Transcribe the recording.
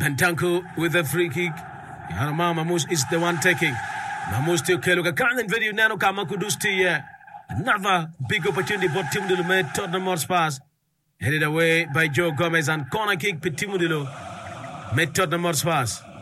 Bentancur with a free kick. Mamouche is the one taking. Mamouche to Keluka. Can't video Nano Kamakudusti. Another big opportunity for Timudilo made Tottenham Hotspur. Headed away by Joe Gomez and corner kick. Timudilo made Tottenham Hotspur.